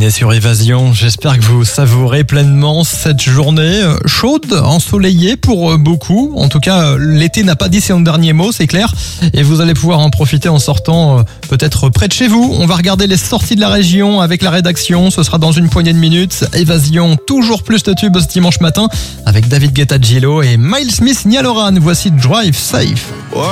terminé sur Évasion. J'espère que vous savourez pleinement cette journée chaude, ensoleillée pour beaucoup. En tout cas, l'été n'a pas dit son dernier mot, c'est clair. Et vous allez pouvoir en profiter en sortant peut-être près de chez vous. On va regarder les sorties de la région avec la rédaction. Ce sera dans une poignée de minutes. Évasion, toujours plus de tubes ce dimanche matin avec David Guetta, Gillo et Miles Smith, Nialoran. Voici Drive Safe.